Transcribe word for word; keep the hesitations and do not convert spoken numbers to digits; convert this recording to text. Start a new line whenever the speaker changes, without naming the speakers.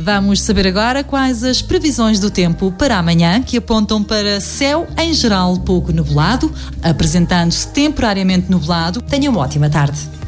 Vamos saber agora quais as previsões do tempo para amanhã, que apontam para céu em geral pouco nublado, apresentando-se temporariamente nublado. Tenha uma ótima tarde.